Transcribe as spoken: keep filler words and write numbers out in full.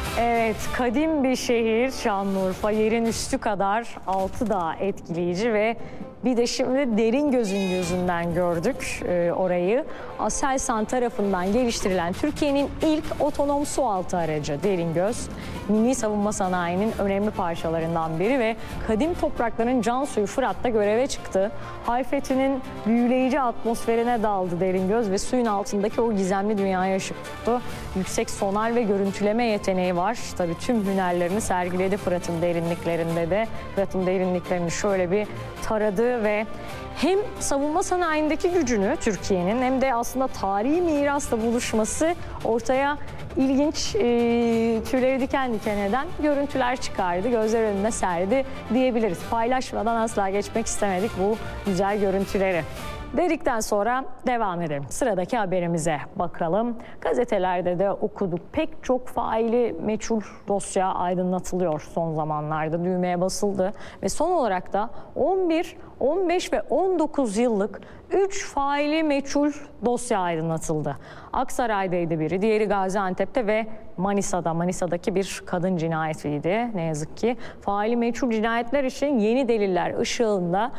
Evet, kadim bir şehir Şanlıurfa, yerin üstü kadar altı da etkileyici ve bir de şimdi Deringöz'ün gözünden gördük e, orayı. Aselsan tarafından geliştirilen Türkiye'nin ilk otonom sualtı aracı Deringöz, milli savunma sanayinin önemli parçalarından biri ve kadim toprakların can suyu Fırat'ta göreve çıktı. Hayfeti'nin büyüleyici atmosferine daldı Deringöz ve suyun altındaki o gizemli dünyaya ışık tuttu. Yüksek sonar ve görüntüleme yeteneği var. Tabii tüm hünerlerini sergiledi Fırat'ın derinliklerinde de. Fırat'ın derinliklerini şöyle bir taradı ve hem savunma sanayindeki gücünü Türkiye'nin hem de aslında tarihi mirasla buluşması ortaya ilginç, e, tüyleri diken diken eden görüntüler çıkardı, gözler önüne serdi diyebiliriz. Paylaşmadan asla geçmek istemedik bu güzel görüntüleri. Dedikten sonra devam edelim. Sıradaki haberimize bakalım. Gazetelerde de okuduk. Pek çok faili meçhul dosya aydınlatılıyor son zamanlarda. Düğmeye basıldı ve son olarak da on bir, on beş ve on dokuz yıllık üç faili meçhul dosya aydınlatıldı. Aksaray'daydı biri, diğeri Gaziantep'te ve Manisa'da. Manisa'daki bir kadın cinayetiydi ne yazık ki. Faili meçhul cinayetler için yeni deliller ışığında